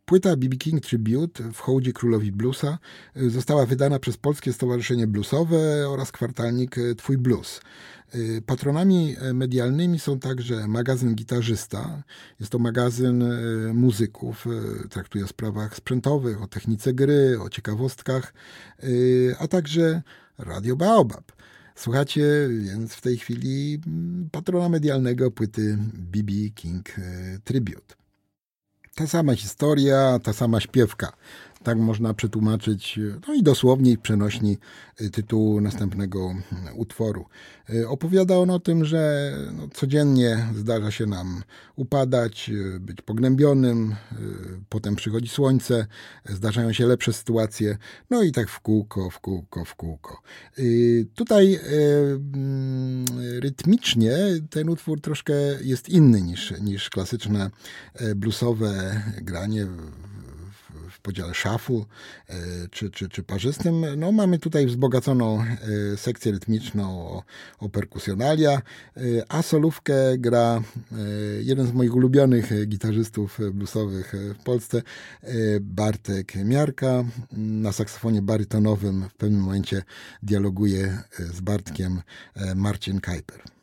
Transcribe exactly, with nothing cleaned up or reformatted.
Płyta B B King Tribute w hołdzie królowi bluesa została wydana przez Polskie Stowarzyszenie Bluesowe oraz kwartalnik Twój Blues. Patronami medialnymi są także magazyn Gitarzysta. Jest to magazyn muzyków. Traktuje o sprawach sprzętowych, o technice gry, o ciekawostkach, a także Radio Baobab. Słuchacie więc w tej chwili patrona medialnego płyty B B King Tribute. Ta sama historia, ta sama śpiewka. Tak można przetłumaczyć, no i dosłownie i przenośni tytuł następnego utworu. Opowiada on o tym, że no, codziennie zdarza się nam upadać, być pognębionym, potem przychodzi słońce, zdarzają się lepsze sytuacje, no i tak w kółko, w kółko, w kółko. Tutaj rytmicznie ten utwór troszkę jest inny niż, niż klasyczne bluesowe granie w podziale szafu czy, czy, czy parzystym. No, mamy tutaj wzbogaconą sekcję rytmiczną o, o perkusjonalia, a solówkę gra jeden z moich ulubionych gitarzystów bluesowych w Polsce, Bartek Miarka. Na saksofonie barytonowym w pewnym momencie dialoguje z Bartkiem Marcin Kajper.